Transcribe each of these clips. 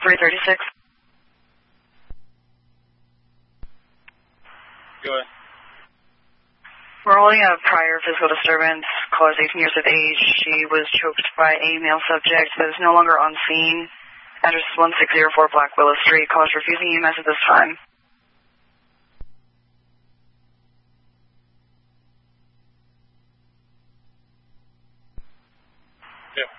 336. Go ahead. We're holding a prior physical disturbance, caller is 18 years of age. She was choked by a male subject that is no longer on scene. Address is 1604 Black Willow Street. Caller is refusing EMS at this time. Yep.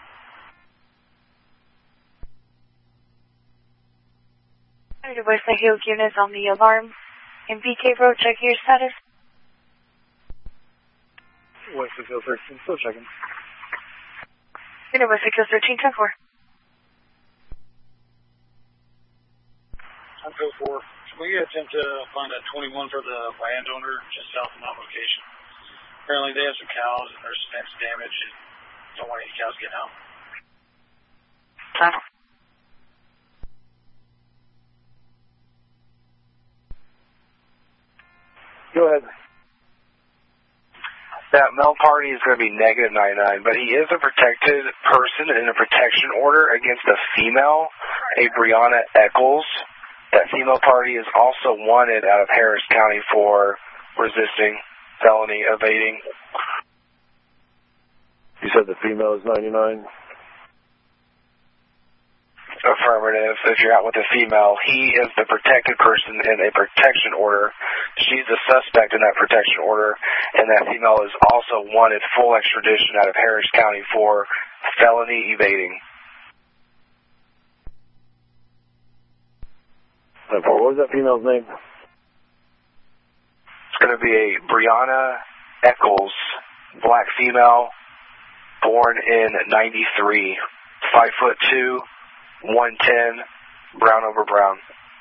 Voice the Healed units on the alarm. In BK Road, check your status. West Field 13, still checking. West Field 13, 10-4. 10-4. Can we attempt to find a 21 for the landowner just south of that location? Apparently they have some cows and there's some fence damage and don't want any cows getting out. Go ahead. That male party is going to be negative 99, but he is a protected person in a protection order against a female, a Brianna Eccles. That female party is also wanted out of Harris County for resisting, felony, evading. You said the female is 99? Affirmative. If you're out with a female, he is the protected person in a protection order. She's the suspect in that protection order, and that female is also wanted full extradition out of Harris County for felony evading. What was that female's name? It's going to be a Brianna Eccles, black female, born in 93, 5'2", 110, brown over brown.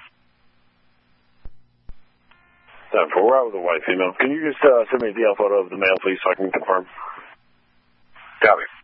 We're out with a white female. Can you just send me the photo of the male, please, so I can confirm? Copy.